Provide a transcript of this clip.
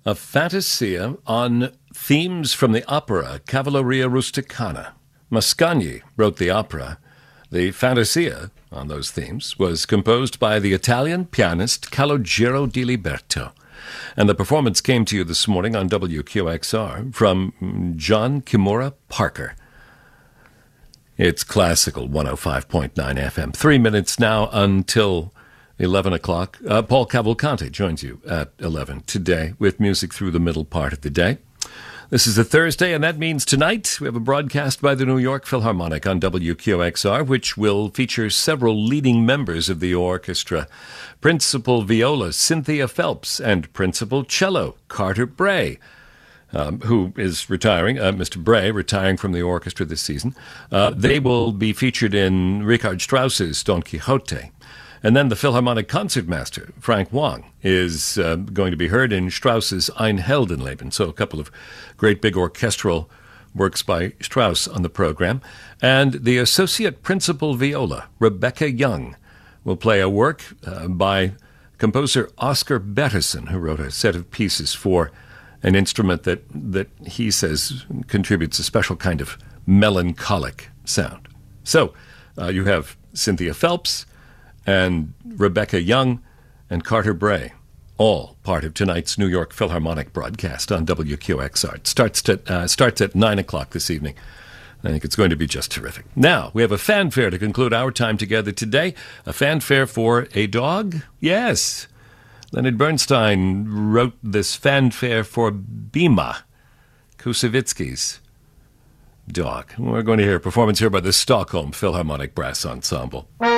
A fantasia on themes from the opera Cavalleria Rusticana. Mascagni wrote the opera. The fantasia on those themes was composed by the Italian pianist Calogero di Liberto. And the performance came to you this morning on WQXR from John Kimura Parker. It's classical 105.9 FM. 3 minutes now until 11 o'clock. Paul Cavalcante joins you at 11 today with music through the middle part of the day. This is a Thursday, and that means tonight we have a broadcast by the New York Philharmonic on WQXR, which will feature several leading members of the orchestra. Principal viola Cynthia Phelps and principal cello Carter Bray, who is retiring, Mr. Bray, retiring from the orchestra this season. They will be featured in Richard Strauss's Don Quixote. And then the Philharmonic concertmaster, Frank Wong, is going to be heard in Strauss's Ein Heldenleben. So a couple of great big orchestral works by Strauss on the program. And the associate principal viola, Rebecca Young, will play a work by composer Oscar Betterson, who wrote a set of pieces for an instrument that he says contributes a special kind of melancholic sound. So you have Cynthia Phelps and Rebecca Young and Carter Bray, all part of tonight's New York Philharmonic broadcast on WQXR. It starts at 9 o'clock this evening. I think it's going to be just terrific. Now, we have a fanfare to conclude our time together today. A fanfare for a dog? Yes. Leonard Bernstein wrote this fanfare for Bima, Kusevitsky's dog. We're going to hear a performance here by the Stockholm Philharmonic Brass Ensemble.